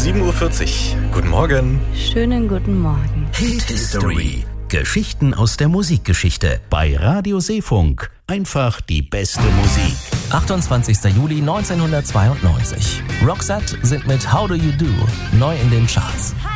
7:40 Uhr. Guten Morgen. Schönen guten Morgen. Hit History. Geschichten aus der Musikgeschichte. Bei Radio Seefunk. Einfach die beste Musik. 28. Juli 1992. Roxette sind mit How Do You Do neu in den Charts.